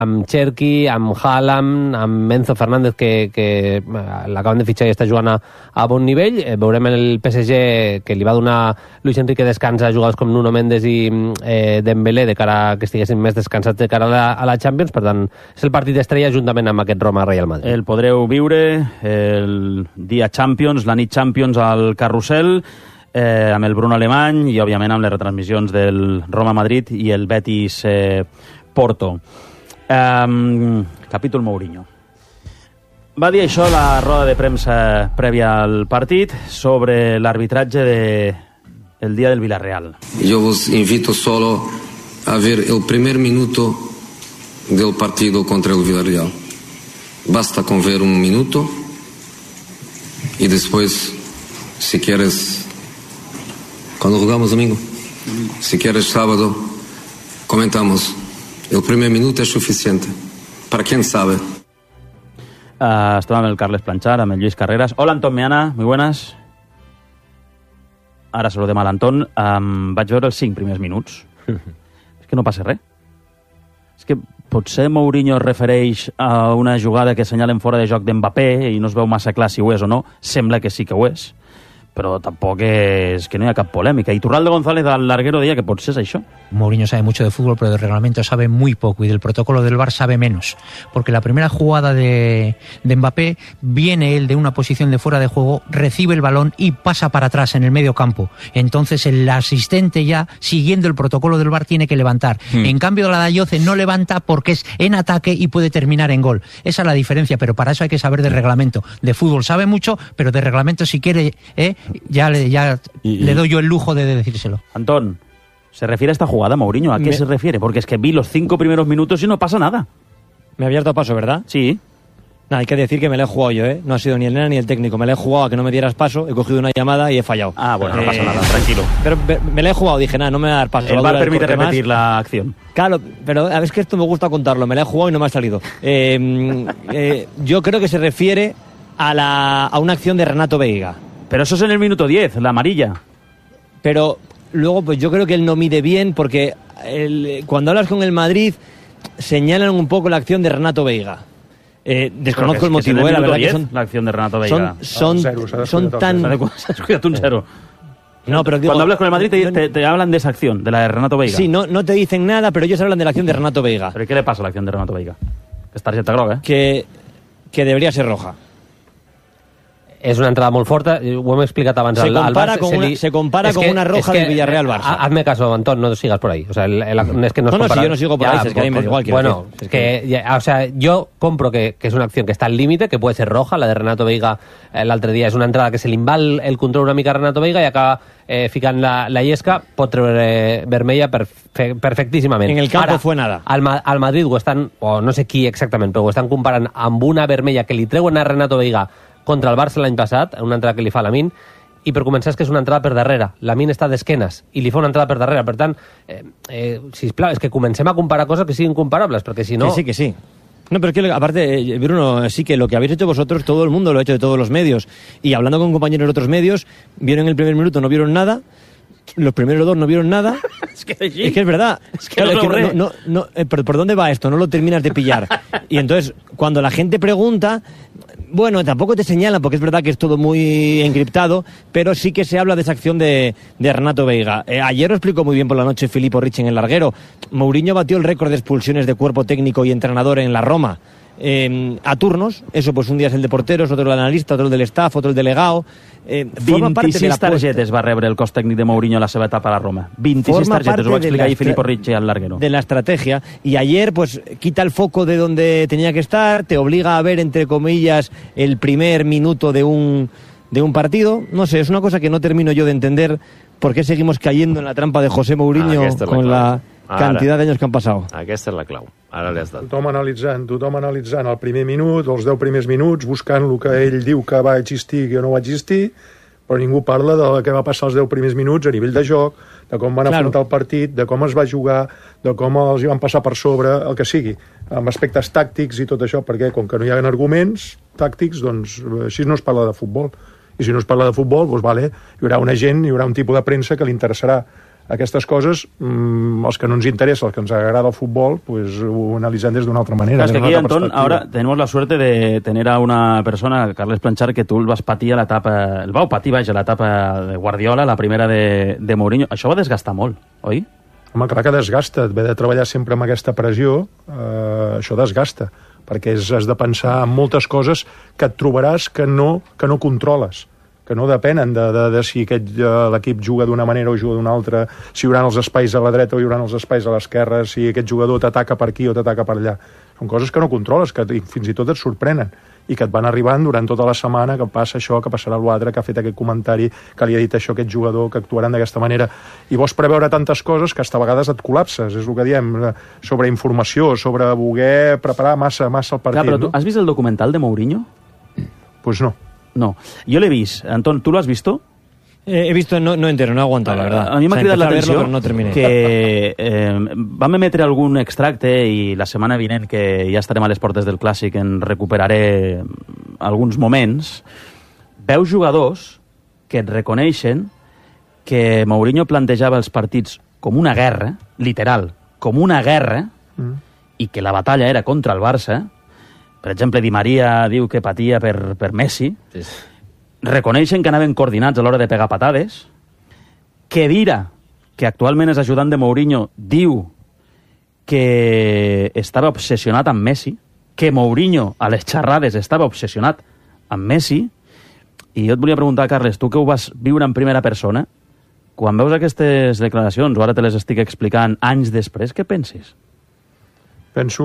amb Cherki, amb Haaland, amb Enzo Fernández, que l'acaben de fitxar i està jugant a bon nivell. Veurem el PSG, que li va donar Luis Enrique descans a jugadors com Nuno Mendes i Dembélé, de cara que estiguessin més descansats de cara a la Champions. Per tant, és el partit d'estrella juntament amb aquest Roma-Real Madrid. El podreu viure el dia Champions, la nit Champions al Carrusel, amb el Bruno Alemany i, òbviament, amb les retransmissions del Roma-Madrid i el Betis-Porto. Capítol Mourinho. Va dir això a la roda de premsa prèvia al partit sobre l'arbitratge del dia del Villarreal. Yo os invito solo a ver el primer minuto del partido contra el Villarreal. Basta con ver un minuto y después, si quieres, cuando jugamos domingo, si quieres sábado, comentamos. El primer minuto es suficiente. Para quien sabe. Estem amb el Carles Planchar, amb el Lluís Carreras. Hola, Antón Meana, muy buenas. Ara saludem a l'Anton. Vaig veure els 5 primers minuts. És que no passa res. És que potser Mourinho es refereix a una jugada que assenyalen fora de joc d'Mbappé i no es veu massa clar si ho és o no. Sembla que sí que ho és. Però tampoc és que no hi ha cap polèmica. Y Turraldo González al larguero deia que potser és això. Mourinho sabe mucho de fútbol, pero del reglamento sabe muy poco y del protocolo del VAR sabe menos. Porque la primera jugada de Mbappé, viene él de una posición de fuera de juego, recibe el balón y pasa para atrás en el medio campo. Entonces el asistente ya, siguiendo el protocolo del VAR, tiene que levantar. En cambio la Dayoce no levanta porque es en ataque y puede terminar en gol. Esa es la diferencia, pero para eso hay que saber de reglamento. De fútbol sabe mucho, pero de reglamento, si quiere, ya le doy yo el lujo de decírselo. Antón, ¿se refiere a esta jugada, Mourinho? ¿A qué se refiere? Porque es que vi los 5 primeros minutos y no pasa nada. Me he abierto paso, ¿verdad? Sí. Nada, hay que decir que me la he jugado yo, ¿eh? No ha sido ni el nena ni el técnico. Me la he jugado a que no me dieras paso, he cogido una llamada y he fallado. Ah, bueno, no pasa nada, tranquilo. Pero me la he jugado, dije, nada, no me va a dar paso. El VAR permite repetir la acción. Claro, pero a ver, que esto me gusta contarlo. Me la he jugado y no me ha salido. Yo creo que se refiere a una acción de Renato Veiga. Pero eso es en el minuto 10, la amarilla. Pero luego, pues yo creo que él no mide bien porque cuando hablas con el Madrid señalan un poco la acción de Renato Veiga. Desconozco el motivo, la verdad 10, que son la acción de Renato Veiga. Son tan... Cuídate un cero. No, pero digo, cuando hablas con el Madrid te hablan de esa acción, de la de Renato Veiga. Sí, no te dicen nada, pero ellos hablan de la acción de Renato Veiga. ¿Pero qué le pasa a la acción de Renato Veiga? Es tarjeta groga, Que debería ser roja. És una entrada molt forta, ho hem explicat abans. Se compara con una roja del Villarreal-Barça. Hazme caso, Antón, no sigas por ahí. O sea, es que no, si yo no sigo por ahí, es que a mí me da igual. Bueno, es que, o sea, yo compro que es una acción que está al límite, que puede ser roja, la de Renato Veiga l'altre dia és una entrada que se li va el control una mica a Renato Veiga i acaba ficant la llesca, pot treure vermella perfectíssimament. En el campo fue nada. Al Madrid ho estan, o no sé qui exactament, però ho estan comparant amb una vermella que li treuen a Renato Veiga contra el Barça l'any passat, una entrada que li fa Lamine, i per començar és que és una entrada per darrere. Lamine està d'esquenes i li fa una entrada per darrere. Per tant, sisplau, és que comencem a comparar coses que siguin comparables, perquè si no... Que sí. No, pero es que aparte, Bruno, sí que lo que habéis hecho vosotros, todo el mundo lo ha hecho de todos los medios. Y hablando con compañeros de otros medios, vieron el primer minuto, no vieron nada. Los primeros 2 no vieron nada. Es que es verdad. Es que no, ¿por dónde va esto? No lo terminas de pillar. Y entonces, cuando la gente pregunta, bueno, tampoco te señalan, porque es verdad que es todo muy encriptado, pero sí que se habla de esa acción de Renato Veiga. Ayer lo explicó muy bien por la noche Filippo Ricci en el larguero. Mourinho batió el récord de expulsiones de cuerpo técnico y entrenador en la Roma. A turnos, eso pues un día es el de porteros, otro el analista, otro el del staff, otro el delegado. 26 targetes va rebre el cos tècnic de Mourinho a la seva etapa a la Roma. 26 targetes, ho va explicar ahí Filippo Ricci al larguero. De la estrategia, y ayer pues quita el foco de donde tenía que estar, te obliga a ver, entre comillas, el primer minuto de un partido. No sé, es una cosa que no termino yo de entender por qué seguimos cayendo en la trampa de José Mourinho con la cantidad de anys que han passat. Aquesta és la clau. Ara l'has dat. Tothom analitzant el primer minut, els 10 primers minuts, buscant el que ell diu que va existir i que no va existir, però ningú parla de què va passar els 10 primers minuts a nivell de joc, de com van afrontar el partit, de com es va jugar, de com els hi van passar per sobre, el que sigui, amb aspectes tàctics i tot això, perquè com que no hi ha arguments tàctics, doncs així no es parla de futbol. I si no es parla de futbol, doncs vale, hi haurà un agent, hi haurà un tipus de premsa que li interessarà aquestes coses, els que no ens interessa, els que ens agrada el futbol, pues ho analitzem des d'una altra manera. Es que aquí, Antón, ahora tenemos la suerte de tener a una persona, Carles Planchar, que tu el vas patir a l'etapa, el vau patir, vaja, a l'etapa de Guardiola, la primera de Mourinho. Això va desgastar molt, oi? Home, clar que desgasta. Haver de treballar sempre amb aquesta pressió, això desgasta, perquè has de pensar en moltes coses que et trobaràs que no controles, que no depenen de si l'equip juga d'una manera o juga d'una altra, si hi haurà els espais a la dreta o hi haurà els espais a l'esquerra, si aquest jugador t'ataca per aquí o t'ataca per allà. Són coses que no controles, que fins i tot et sorprenen i que et van arribant durant tota la setmana, que passa això, que passarà l'altre, que ha fet aquest comentari, que li ha dit això a aquest jugador, que actuaran d'aquesta manera. I vols preveure tantes coses que a vegades et col·lapses, és el que diem, sobre informació, sobre voler preparar massa el partit. Clar, però tu has vist el documental de Mourinho? Pues no. No. Yo l'he vist. Antón, ¿tú lo has visto? He visto, no entero, no he aguantado, la verdad. A mi m'ha cridat l'atenció però no terminé. Que vam emetre algun extracte i la setmana vinent, que ja estarem a les portes del Clàssic, en recuperaré alguns moments. Veus jugadors que et reconeixen que Mourinho plantejava els partits com una guerra, literal, com una guerra, i que la batalla era contra el Barça. Per exemple, Di Maria diu que patia per Messi. Sí. Reconeixen que anaven coordinats a l'hora de pegar patades. Khedira, que actualment és ajudant de Mourinho, diu que estava obsessionat amb Messi, que Mourinho a les xerrades estava obsessionat amb Messi. I jo et volia preguntar, Carles, tu que ho vas viure en primera persona, quan veus aquestes declaracions, o ara te les estic explicant anys després, què penses? Penso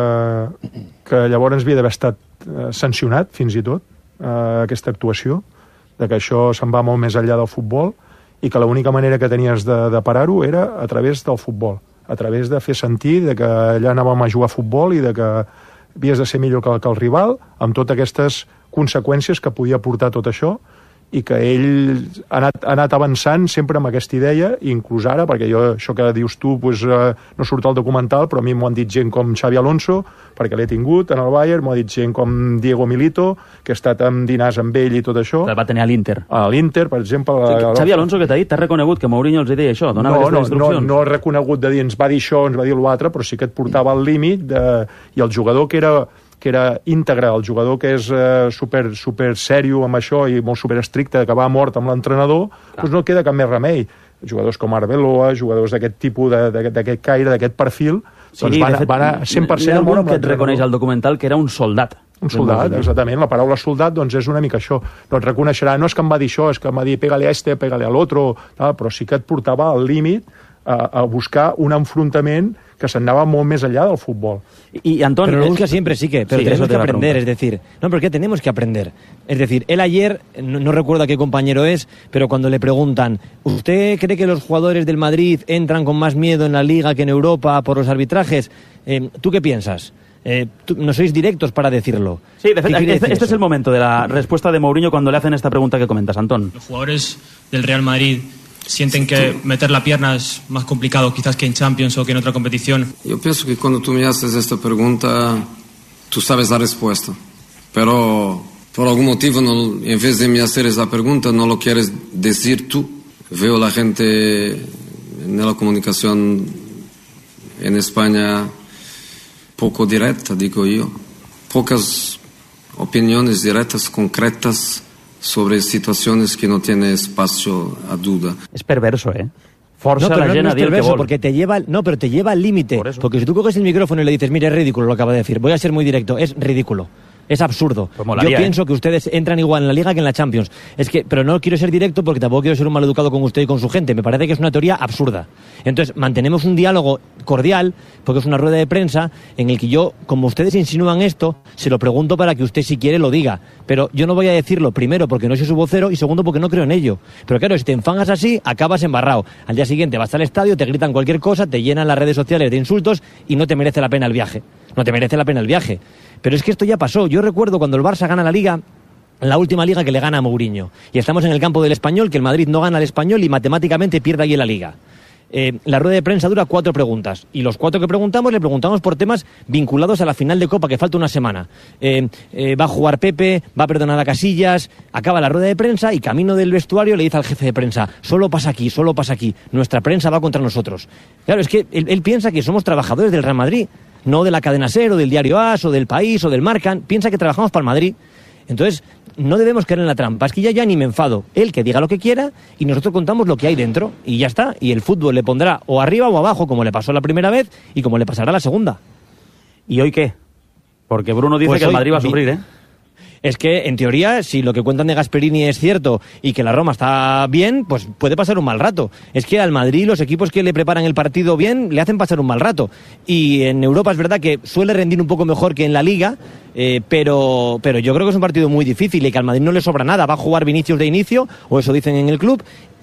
que llavors havia d'haver estat sancionat, fins i tot, aquesta actuació, de que això se'n va molt més enllà del futbol i que l'única manera que tenies de parar-ho era a través del futbol, a través de fer sentir de que allà anàvem a jugar a futbol i de que havies de ser millor que el rival, amb totes aquestes conseqüències que podia portar tot això, i que ell ha anat avançant sempre amb aquesta idea, inclús ara, perquè jo, això que dius tu, pues, no surt al documental, però a mi m'ho han dit gent com Xavi Alonso, perquè l'he tingut en el Bayern, m'ho ha dit gent com Diego Milito, que ha estat amb dinars amb ell i tot això. El va tenir a l'Inter. A l'Inter, per exemple. Xavi Alonso, que t'ha dit, t'ha reconegut que Mourinho els deia això, donava aquestes instruccions? No ha reconegut de dir ens va dir això, ens va dir l'altre, però sí que et portava al límit i el jugador que era íntegre, el jugador que és super sèrio amb això i molt super estricte, que va mort amb l'entrenador, doncs no queda cap més remei. Jugadors com Arbeloa, jugadors d'aquest tipus, d'aquest caire, d'aquest perfil, doncs van anar 100% amb que et reconeix al documental que era un soldat. Un soldat, exactament. La paraula soldat doncs és una mica això. No et reconeixerà, no és que em va dir això, és que em va dir pégale a este, pégale al otro, però sí que et portava al límit a buscar un enfrontament que s'anava molt més allá del fútbol. Y Antón, pero lo busca siempre, sí que, pero sí, tenemos que aprender, es decir, no, porque tenemos que aprender. Es decir, él ayer, no recuerdo a qué compañero es, pero cuando le preguntan, ¿usted cree que los jugadores del Madrid entran con más miedo en la Liga que en Europa por los arbitrajes? ¿Tú qué piensas? No sois directos para decirlo. Sí, de hecho, este es el momento de la respuesta de Mourinho cuando le hacen esta pregunta que comentas, Antón. Los jugadores del Real Madrid sienten que meter la pierna es más complicado quizás que en Champions o que en otra competición. Yo pienso que cuando tú me haces esta pregunta, tú sabes la respuesta. Pero por algún motivo, en vez de me hacer esa pregunta, no lo quieres decir tú. Veo la gente en la comunicación en España poco directa, digo yo. Pocas opiniones directas, concretas, sobre situaciones que no tiene espacio a duda. Es perverso, ¿eh? Forza a la gent a dir el que vol. Porque te lleva, pero te lleva al límite. Porque si tú coges el micrófono y le dices, mire, es ridículo lo que acaba de decir, voy a ser muy directo, es ridículo. Es absurdo. Pues molaría, yo pienso que ustedes entran igual en la Liga que en la Champions. Pero no quiero ser directo porque tampoco quiero ser un maleducado con usted y con su gente. Me parece que es una teoría absurda. Entonces, mantenemos un diálogo cordial, porque es una rueda de prensa en el que yo, como ustedes insinúan esto, se lo pregunto para que usted, si quiere, lo diga. Pero yo no voy a decirlo, primero, porque no soy su vocero, y segundo, porque no creo en ello. Pero claro, si te enfangas así, acabas embarrado. Al día siguiente vas al estadio, te gritan cualquier cosa, te llenan las redes sociales de insultos y no te merece la pena el viaje. No te merece la pena el viaje. Pero es que esto ya pasó. Yo recuerdo cuando el Barça gana la Liga, la última Liga que le gana a Mourinho. Y estamos en el campo del Español, que el Madrid no gana al Español y matemáticamente pierde ahí en la Liga. La rueda de prensa dura 4 preguntas y los 4 que preguntamos le preguntamos por temas vinculados a la final de Copa, que falta una semana. Va a jugar Pepe, va a perdonar a Casillas, acaba la rueda de prensa y camino del vestuario le dice al jefe de prensa: solo pasa aquí, nuestra prensa va contra nosotros. Claro, es que él piensa que somos trabajadores del Real Madrid, no de la cadena SER o del diario AS o del País o del Marca. Piensa que trabajamos para el Madrid. Entonces, no debemos caer en la trampa. Es que ya ni me enfado. Él que diga lo que quiera y nosotros contamos lo que hay dentro. Y ya está. Y el fútbol le pondrá o arriba o abajo, como le pasó la primera vez y como le pasará la segunda. ¿Y hoy qué? Porque Bruno dice Pues que el hoy Madrid va a sufrir, ¿eh? Es que, en teoría, si lo que cuentan de Gasperini es cierto y que la Roma está bien, pues puede pasar un mal rato. Es que al Madrid los equipos que le preparan el partido bien le hacen pasar un mal rato. Y en Europa es verdad que suele rendir un poco mejor que en la Liga, pero yo creo que es un partido muy difícil y que al Madrid no le sobra nada. Va a jugar Vinicius de inicio, o eso dicen en el club,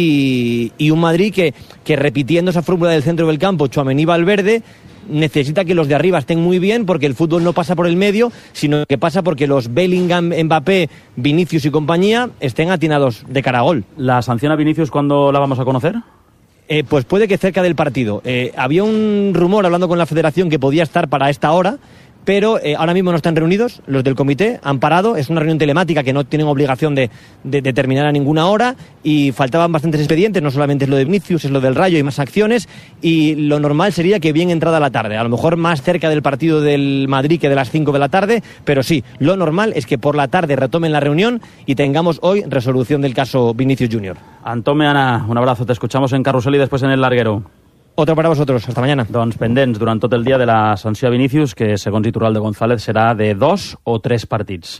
y un Madrid que repitiendo esa fórmula del centro del campo, Tchouaméni, Valverde, necesita que los de arriba estén muy bien, porque el fútbol no pasa por el medio, sino que pasa porque los Bellingham, Mbappé, Vinicius y compañía estén atinados de cara a gol. ¿La sanción a Vinicius cuándo la vamos a conocer? Pues puede que cerca del partido. Había un rumor hablando con la federación que podía estar para esta hora, pero ahora mismo no están reunidos, los del comité han parado, es una reunión telemática que no tienen obligación de terminar a ninguna hora, y faltaban bastantes expedientes, no solamente es lo de Vinicius, es lo del Rayo y más acciones, y lo normal sería que bien entrada la tarde, a lo mejor más cerca del partido del Madrid que de las 5 de la tarde, pero sí, lo normal es que por la tarde retomen la reunión y tengamos hoy resolución del caso Vinicius Junior. Antón Meana, un abrazo, te escuchamos en Carrusel y después en El Larguero. Otro para vosotros, hasta mañana. Doncs pendents durant tot el dia de la sanció a Vinícius, que segons Iturralde González serà de 2 o 3 partits.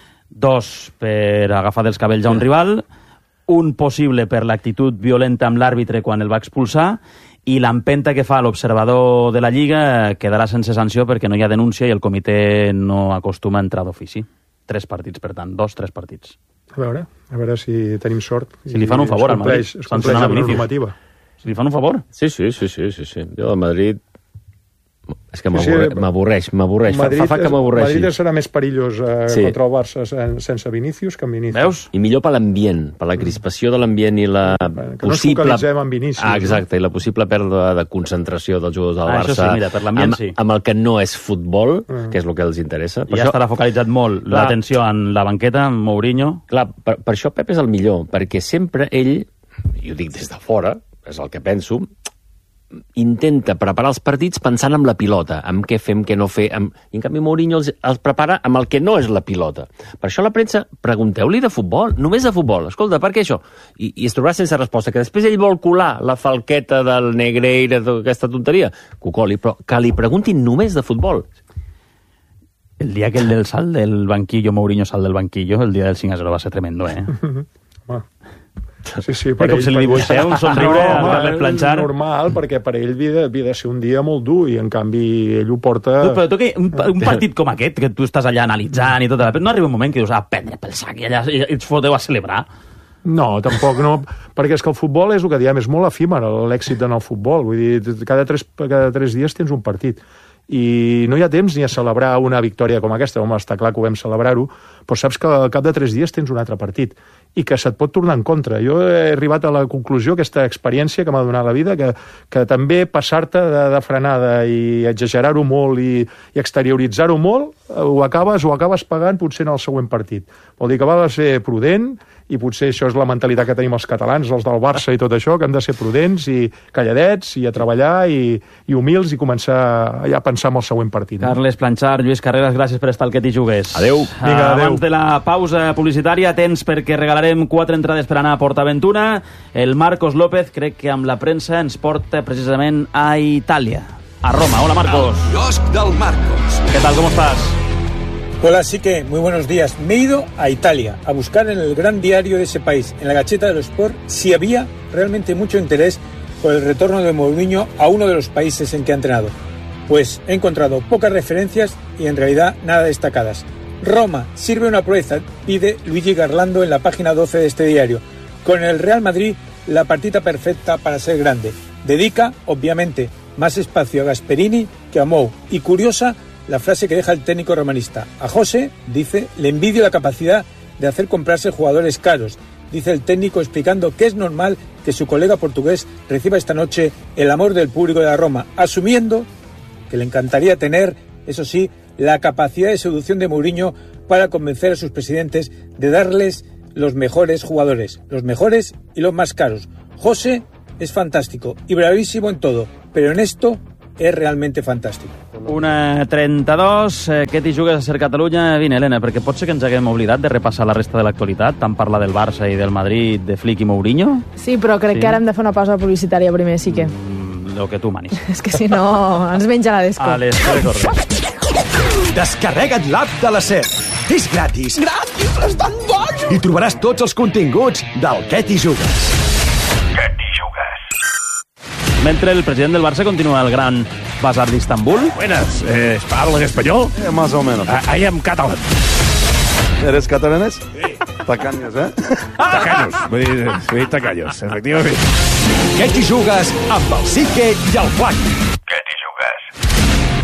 2 per agafar dels cabells a un rival, un possible per l'actitud violenta amb l'àrbitre quan el va expulsar, i l'empenta que fa l'observador de la Lliga quedarà sense sanció perquè no hi ha denúncia i el comitè no acostuma a entrar d'ofici. 3 partits, per tant, 2-3 partits. A veure si tenim sort. Si li fan un favor al Madrid, es compleix la normativa. Si li fan un favor? Sí. Jo al Madrid... És que m'avorreix. Fa que m'avorreixi. Madrid serà més perillós contra el Barça sense Vinícius que amb Vinícius. Veus? I millor per l'ambient, per la crispació de l'ambient i la que possible... no ens focalitzem en Vinícius. Exacte, i la possible pèrdua de concentració dels jugadors del Barça. Això sí, mira, per l'ambient sí. Amb el que no és futbol, que és el que els interessa. I ja estarà focalitzat molt l'atenció en la banqueta, en Mourinho. Clar, per això Pep és el millor, perquè sempre ell, i ho dic des de fora, és el que penso, intenta preparar els partits pensant en la pilota, en què fem, què no fer, i en canvi Mourinho els prepara amb el que no és la pilota. Per això a la premsa, pregunteu-li de futbol, només de futbol. Escolta, per què això? I es trobarà sense resposta, que després ell vol colar la falqueta del Negreira, aquesta tonteria, que ho coli, però que li preguntin només de futbol. El dia que el del salt del banquillo, Mourinho salt del banquillo, el dia del 5-0 va ser tremendo, eh? Sí, per com si li dibuixeu un somriure al Carles Planchar. Normal, perquè per ell havia de ser un dia molt dur i en canvi ell ho porta... Però tu, un partit com aquest, que tu estàs allà analitzant i tot, no arriba un moment que dius, prendre pel sac i allà ets foteu a celebrar? No, tampoc no, perquè és que el futbol és el que diem, és molt efímer l'èxit en el futbol, vull dir, cada 3 dies tens un partit i no hi ha temps ni a celebrar una victòria com aquesta. Home, està clar que ho vam celebrar-ho, però saps que al cap de 3 dies tens un altre partit i que se't pot tornar en contra. Jo he arribat a la conclusió, aquesta experiència que m'ha donat la vida, que també passar-te de frenada i exagerar-ho molt i exterioritzar-ho molt, ho acabes pagant potser en el següent partit. Vol dir que va de ser prudent, i potser això és la mentalitat que tenim els catalans, els del Barça i tot això, que hem de ser prudents i calladets i a treballar i humils i començar ja a pensar en el següent partit. Carles Planchar, Lluís Carreras, gràcies per estar al Que t'hi jugues. Adéu. Vinga, adéu. Abans de la pausa publicitària, temps perquè regalarem 4 entrades per anar a PortAventura. El Marcos López, crec que amb la premsa ens porta precisament a Itàlia, a Roma. Hola, Marcos. El quiosc del Marcos. ¿Qué tal? ¿Cómo estás? Hola, sí que muy buenos días. Me he ido a Italia a buscar en el gran diario de ese país, en la Gazzetta dello Sport, si había realmente mucho interés por el retorno de Mourinho a uno de los países en que ha entrenado. Pues he encontrado pocas referencias y en realidad nada destacadas. Roma sirve una proeza, pide Luigi Garlando en la página 12 de este diario. Con el Real Madrid, la partida perfecta para ser grande. Dedica, obviamente, más espacio a Gasperini que a Mou. Y curiosa la frase que deja el técnico romanista. A José, dice, le envidio la capacidad de hacer comprarse jugadores caros. dice el técnico, explicando que es normal que su colega portugués reciba esta noche el amor del público de la Roma, asumiendo que le encantaría tener, eso sí, la capacidad de seducción de Mourinho para convencer a sus presidentes de darles los mejores jugadores, los mejores y los más caros. José es fantástico y bravísimo en todo, pero en esto és realment fantàstic. 1:32, què t'hi jugues a Ser Catalunya? Vine, Helena, perquè pot ser que ens haguem oblidat de repassar la resta de l'actualitat, tant parlar del Barça i del Madrid, de Flick i Mourinho. Sí, però crec que ara hem de fer una pausa publicitària primer, sí que. El que tu manis. És que si no, ens menja la desco. Descarrega't l'app de la SER. És gratis. Gratis, és tan bon! I trobaràs tots els continguts del Què t'hi jugues. Mentre el president del Barça continua el gran bazar d'Istanbul. Buenas, ¿hablas español? Más o menos. I am catalan. ¿Eres catalanes? Sí. Tacaños, Tacaños, vull dir tacaños, efectivament. Què t'hi jugues amb el Sique i el Flac.